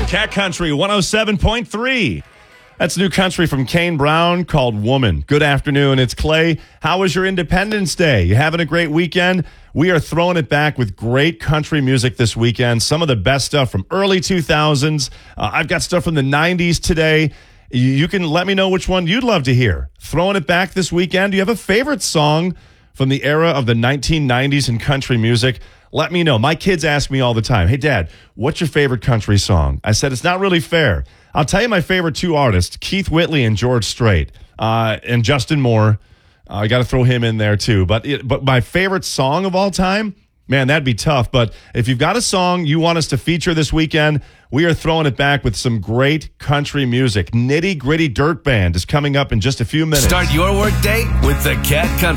Cat Country 107.3. That's new country from Kane Brown called Woman. Good afternoon. It's Clay. How was your Independence Day? You having a great weekend? We are throwing it back with great country music this weekend. Some of the best stuff from early 2000s. I've got stuff from the 90s today. You can let me know which one you'd love to hear. Throwing it back this weekend. Do you have a favorite song from the era of the 1990s in country music? Let me know. My kids ask me all the time, hey, Dad, what's your favorite country song? I said, it's not really fair. I'll tell you my favorite two artists, Keith Whitley and George Strait, and Justin Moore. I got to throw him in there too. But my favorite song of all time, man, that'd be tough. But if you've got a song you want us to feature this weekend, we are throwing it back with some great country music. Nitty Gritty Dirt Band is coming up in just a few minutes. Start your work day with the Cat Country.